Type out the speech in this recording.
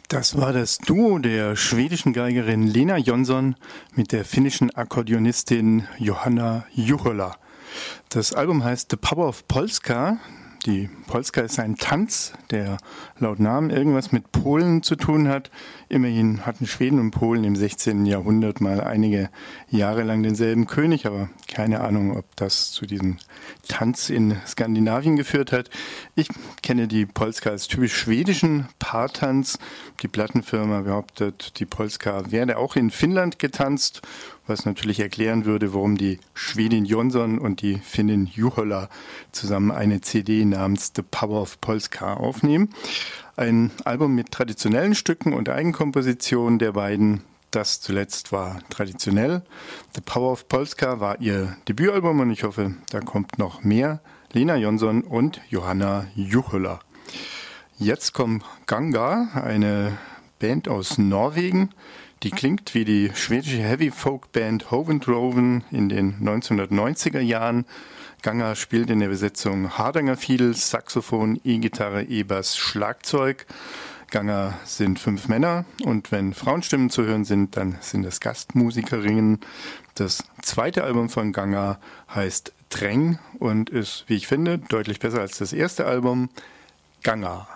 Das war das Duo der schwedischen Geigerin Lena Jonsson mit der finnischen Akkordeonistin Johanna Juhola. Das Album heißt The Power of Polska. Die Polska ist ein Tanz, der laut Namen irgendwas mit Polen zu tun hat. Immerhin hatten Schweden und Polen im 16. Jahrhundert mal einige Jahre lang denselben König, aber keine Ahnung, ob das zu diesem Tanz in Skandinavien geführt hat. Ich kenne die Polska als typisch schwedischen Paartanz. Die Plattenfirma behauptet, die Polska werde auch in Finnland getanzt, was natürlich erklären würde, warum die Schwedin Jonsson und die Finnin Juhola zusammen eine CD namens The Power of Polska aufnehmen. Ein Album mit traditionellen Stücken und Eigenkompositionen der beiden. Das zuletzt war traditionell. The Power of Polska war ihr Debütalbum und ich hoffe, da kommt noch mehr. Lena Jonsson und Johanna Juhola. Jetzt kommt Ganga, eine Band aus Norwegen. Die klingt wie die schwedische Heavy-Folk-Band Hovendroven in den 1990er Jahren. Ganga spielt in der Besetzung Hardanger Fiedel, Saxophon, E-Gitarre, E-Bass, Schlagzeug. Ganga sind 5 Männer und wenn Frauenstimmen zu hören sind, dann sind das Gastmusikerinnen. Das zweite Album von Ganga heißt Dräng und ist, wie ich finde, deutlich besser als das erste Album. Ganga.